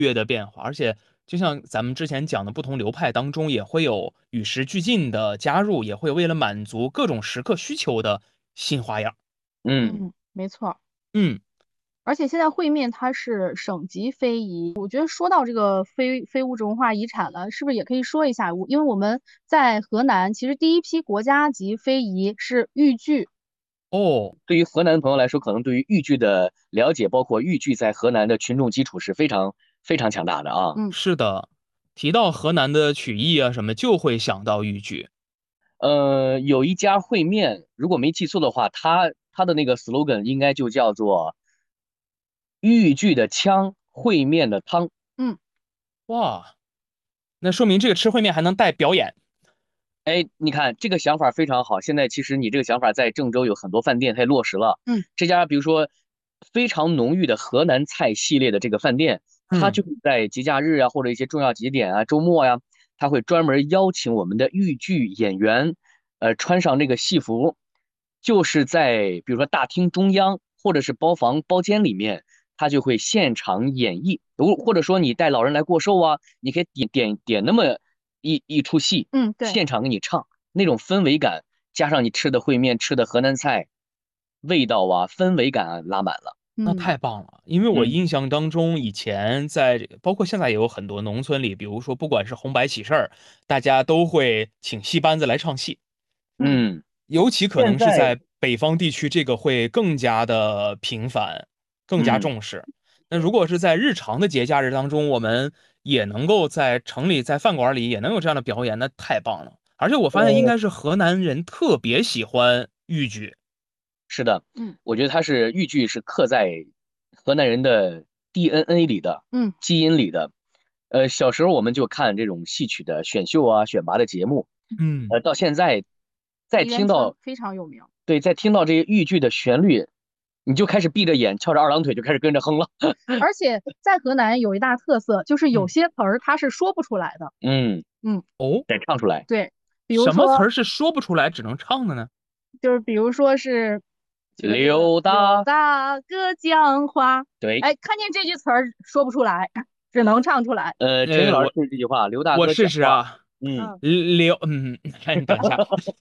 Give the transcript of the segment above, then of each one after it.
越的变化，而且就像咱们之前讲的，不同流派当中也会有与时俱进的加入，也会为了满足各种时刻需求的新花样。 嗯。 嗯，没错。 嗯， 而且现在烩面它是省级非遗，我觉得说到这个非物质文化遗产了，是不是也可以说一下？因为我们在河南，其实第一批国家级非遗是豫剧。 哦， 对于河南的朋友来说，可能对于豫剧的了解，包括豫剧在河南的群众基础是非常非常强大的啊。 嗯， 是的，提到河南的曲艺啊什么，就会想到豫剧。 有一家烩面，如果没记错的话，它的那个 slogan 应该就叫做豫剧的腔，烩面的汤。 嗯， 哇，那说明这个吃烩面还能带表演。 哎，你看这个想法非常好。现在其实你这个想法在郑州有很多饭店它也落实了。 嗯， 这家比如说非常浓郁的河南菜系列的这个饭店，它嗯， 就会在节假日啊或者一些重要节点啊、周末呀、它会专门邀请我们的豫剧演员，穿上那个戏服，就是在比如说大厅中央或者是包房包间里面，他就会现场演绎。或者说你带老人来过寿啊，你可以点那么一出戏， 嗯，对。 现场给你唱，那种氛围感，加上你吃的烩面、吃的河南菜，味道啊、氛围感啊拉满了。 那嗯太棒了。因为我嗯印象当中，以前在这个，包括现在也有很多农村里，比如说不管是红白喜事儿，大家都会请戏班子来唱戏。 嗯， 嗯， 尤其可现在能是在北方地区，这个会更加的频繁，更加嗯重视。那如果是在日常的节假日当中，我们也能够在城里、在饭馆里也能有这样的表演，那太棒了。而且我发现应呃该是河南人特别喜欢豫剧。 是的， 嗯我觉得它是豫剧是刻在河南人的 DNA 里的嗯， 基因里的。小时候我们就看这种戏曲的选秀啊、选拔的节目， 嗯， 到现在再梨园听到， 春非常有名。 对，再听到这些豫剧的旋律，你就开始闭着眼，翘着二郎腿就开始跟着哼了。 而且在河南有一大特色，就是有嗯， 些词儿它是说不出来的。 嗯， 嗯， 哦， 得唱出来。 对，比如什么词说， 儿是说不出来，只能唱的呢？ 就是比如说是这个刘大， 刘大哥讲话， 对， 哎，看见这句词儿说不出来，只能唱出来。 陈云老师我说这句话，刘大我试哥讲话， 试啊。 嗯， 嗯哎，你等一下，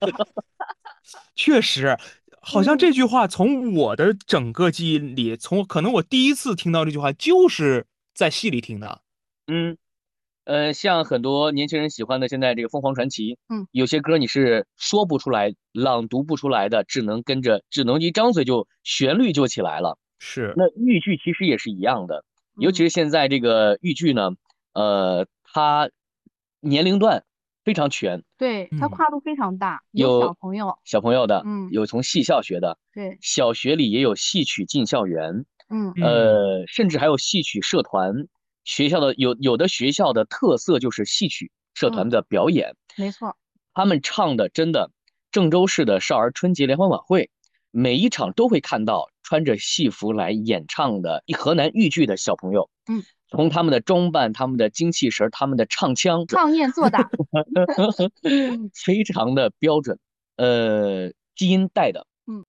确实，好像嗯， 这句话从我的整个记忆里，可能我第一次听到这句话就是在戏里听的。 嗯。像很多年轻人喜欢的现在这个凤凰传奇， 嗯， 有些歌你是说不出来、朗读不出来的，只能一张嘴就旋律就起来了。 是， 那豫剧其实也是一样的，尤其嗯， 是现在这个豫剧呢，它年龄段非常全， 对，它嗯， 跨度非常大，有小有朋友。 小朋友的， 嗯， 有从戏校学的， 对。 小学里也有戏曲进校园， 嗯嗯， 甚至还有戏曲社团。学校的有的学校的特色就是戏曲社嗯， 团的表演， 没错。 他们唱的真的，郑州市的少儿春节联欢晚会，每一场都会看到穿着戏服来演唱的河南豫剧的小朋友， 嗯， 从他们的装扮、他们的精气神他们的唱腔， 唱念做打。 非常的标准，基因带的。 嗯，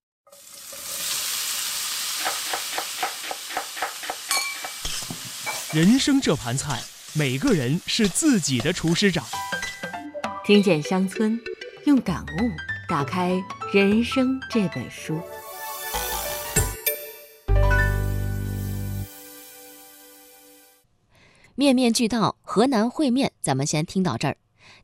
人生这盘菜，每个人是自己的厨师长。 听见乡村，用感悟打开人生这本书。面面俱到，河南烩面，咱们先听到这儿。